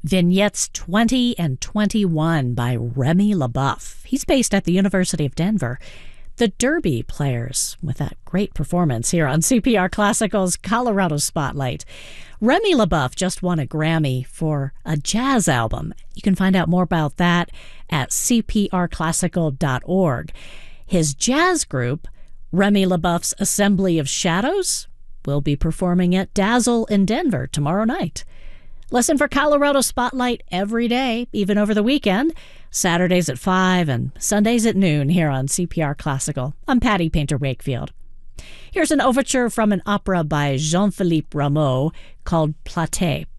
Vignettes 20 and 21 by Remy LaBeouf. He's based at the University of Denver. The Derby Players, with that great performance here on CPR Classical's Colorado Spotlight. Remy LaBeouf just won a Grammy for a jazz album. You can find out more about that at cprclassical.org. His jazz group, Remy LaBeouf's Assembly of Shadows, will be performing at Dazzle in Denver tomorrow night. Listen for Colorado Spotlight every day, even over the weekend. Saturdays at 5 and Sundays at noon here on CPR Classical. I'm Patty Painter Wakefield. Here's an overture from an opera by Jean-Philippe Rameau called Platée.